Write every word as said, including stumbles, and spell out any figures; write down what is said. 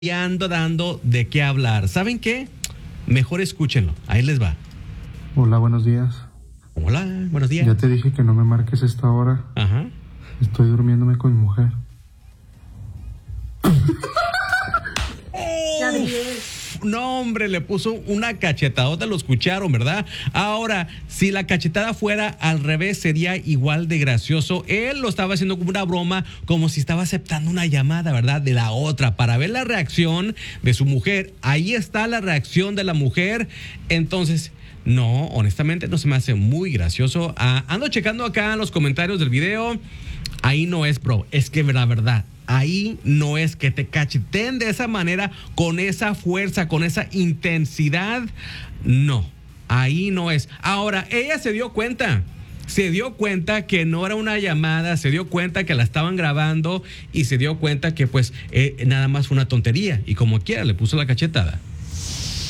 y ando dando de qué hablar. ¿Saben qué? Mejor escúchenlo. Ahí les va. Hola, buenos días. Hola, buenos días. Ya te dije que no me marques esta hora. Ajá. Estoy durmiéndome con mi mujer. No, hombre, le puso una cachetadota, lo escucharon, ¿verdad? Ahora, si la cachetada fuera al revés, sería igual de gracioso. Él lo estaba haciendo como una broma, como si estaba aceptando una llamada, ¿verdad? De la otra, para ver la reacción de su mujer. Ahí está la reacción de la mujer. Entonces, no, honestamente no se me hace muy gracioso. Ah, ando checando acá en los comentarios del video. Ahí no es, bro, es que la verdad, ahí no es que te cacheten de esa manera, con esa fuerza, con esa intensidad. No, ahí no es. Ahora, ella se dio cuenta. Se dio cuenta que no era una llamada, se dio cuenta que la estaban grabando y se dio cuenta que pues eh, nada más fue una tontería. Y como quiera, le puso la cachetada.